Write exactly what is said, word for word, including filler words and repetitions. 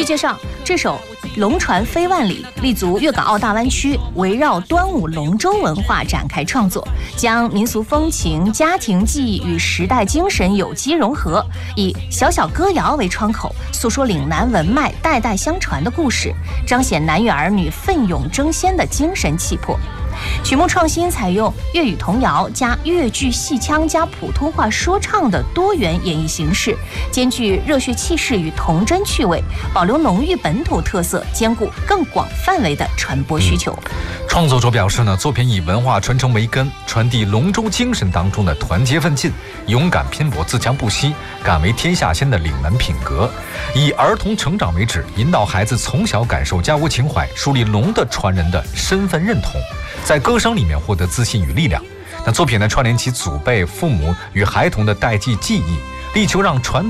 据介绍，这首《龙船飞万里》立足粤港澳大湾区，围绕端午龙舟文化展开创作，将民俗风情、家庭记忆与时代精神有机融合，以小小歌谣为窗口，诉说岭南文脉代代相传的故事，彰显男女儿女奋勇争先的精神气魄。曲目创新采用粤语童谣加粤剧戏腔加普通话说唱的多元演绎形式，兼具热血气势与童真趣味，保留浓郁本土特色，兼顾更广范围的传播需求。 嗯、创作者表示呢，作品以文化传承为根，传递龙舟精神当中的团结奋进、勇敢拼搏、自强不息、敢为天下先的岭南品格，以儿童成长为旨，引导孩子从小感受家国情怀，树立龙的传人的身份认同，在歌声里面获得自信与力量。那作品呢，串联起祖辈、父母与孩童的代际记忆，力求让传